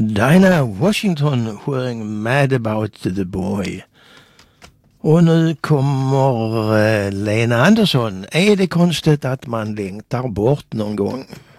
Dinah Washington sjöng Mad About the Boy. Och nu kommer Lena Andersson. Är det konstigt att man längtar bort någon gång?